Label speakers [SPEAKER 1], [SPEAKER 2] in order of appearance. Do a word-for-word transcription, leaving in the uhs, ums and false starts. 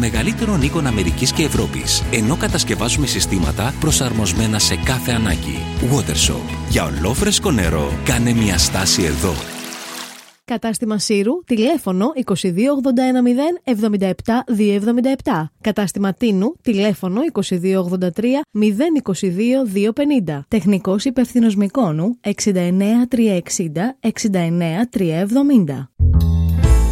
[SPEAKER 1] μεγαλύτερων οίκων Αμερικής και Ευρώπης, ενώ κατασκευάζουμε συστήματα προσαρμοσμένα σε κάθε ανάγκη. Watershop. Για ολόφρεσκο νερό, κάνε μια στάση εδώ.
[SPEAKER 2] Κατάστημα Σύρου, τηλέφωνο είκοσι δύο ογδόντα ένα μηδέν εβδομήντα επτά διακόσια εβδομήντα επτά. Κατάστημα Τίνου, τηλέφωνο είκοσι δύο ογδόντα τρία μηδέν είκοσι δύο διακόσια πενήντα. Τεχνικός υπεύθυνος Μικόνου εξήντα εννέα τριακόσια εξήντα εξήντα εννέα τριακόσια εβδομήντα.